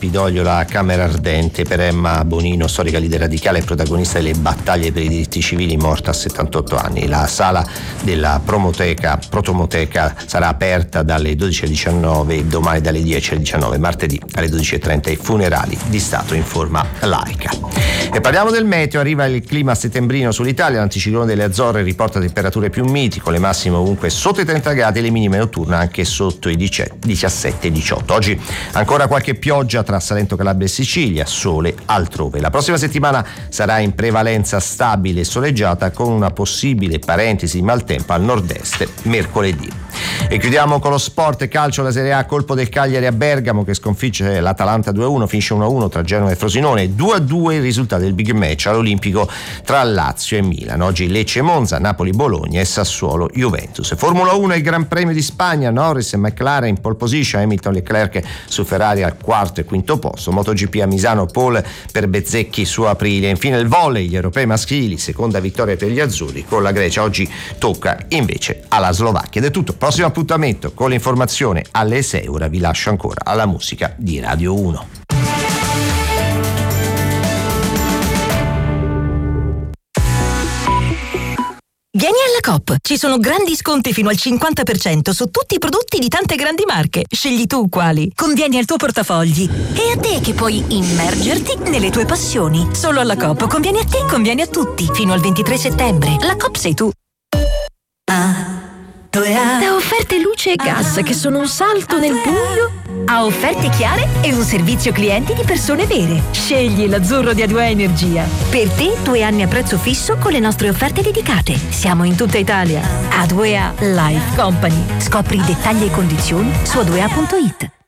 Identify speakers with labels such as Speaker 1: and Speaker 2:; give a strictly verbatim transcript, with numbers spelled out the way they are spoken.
Speaker 1: Campidoglio la Camera Ardente per Emma Bonino, storica leader radicale e protagonista delle battaglie per i diritti civili, morta a settantotto anni. La sala della Promoteca, Protomoteca sarà aperta dalle dodici alle diciannove, domani dalle dieci alle diciannove, martedì alle dodici e trenta i funerali di Stato in forma laica. E parliamo del meteo, arriva il clima settembrino sull'Italia, l'anticiclone delle Azzorre riporta temperature più miti con le massime ovunque sotto i trenta gradi e le minime notturne anche sotto i diciassette diciotto. Oggi ancora qualche pioggia tra Salento, Calabria e Sicilia, sole altrove. La prossima settimana sarà in prevalenza stabile e soleggiata con una possibile parentesi di maltempo al nord-est mercoledì. E chiudiamo con lo sport calcio, la Serie A, colpo del Cagliari a Bergamo che sconfigge l'Atalanta due a uno, finisce uno a uno tra Genova e Frosinone, due a due il risultato del big match all'Olimpico tra Lazio e Milan. Oggi Lecce Monza, Napoli Bologna e Sassuolo Juventus. Formula uno, il Gran Premio di Spagna, Norris e McLaren in pole position, Hamilton e Leclerc su Ferrari al quarto e quinto posto, MotoGP a Misano, pole per Bezzecchi su Aprilia. Infine il volley, gli europei maschili, seconda vittoria per gli azzurri con la Grecia, oggi tocca invece alla Slovacchia. Ed è tutto, prossimo appuntamento con l'informazione alle sei, ora vi lascio ancora alla musica di Radio uno.
Speaker 2: Vieni alla Coop, ci sono grandi sconti fino al cinquanta per cento su tutti i prodotti di tante grandi marche. Scegli tu quali. Convieni al tuo portafogli. E a te che puoi immergerti nelle tue passioni. Solo alla Coop conviene a te, conviene a tutti. Fino al ventitré settembre. La Coop sei tu.
Speaker 3: Ah.
Speaker 2: Da offerte luce e gas che sono un salto nel buio a offerte chiare e un servizio clienti di persone vere. Scegli l'azzurro di A due A Energia. Per te due anni a prezzo fisso con le nostre offerte dedicate. Siamo in tutta Italia. A due A Life Company. Scopri i dettagli e condizioni su a due a punto it.